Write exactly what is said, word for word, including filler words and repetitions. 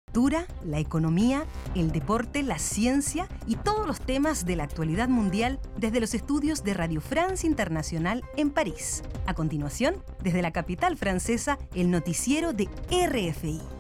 cultura, la economía, el deporte, la ciencia y todos los temas de la actualidad mundial desde los estudios de Radio France Internacional en París. A continuación, desde la capital francesa, el noticiero de R F I.